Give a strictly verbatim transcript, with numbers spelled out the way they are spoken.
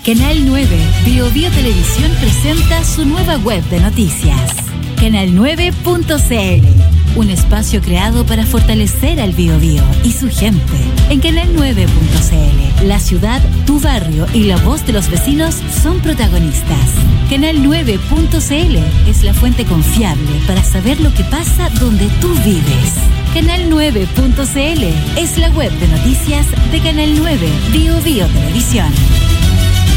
Canal nueve Bio Bio Televisión presenta su nueva web de noticias, canal nueve punto c l, un espacio creado para fortalecer al Biobío y su gente. En canal nueve punto c l, la ciudad, tu barrio y la voz de los vecinos son protagonistas. canal nueve punto c l es la fuente confiable para saber lo que pasa donde tú vives. canal nueve punto c l es la web de noticias de Canal nueve Bio Bio Televisión.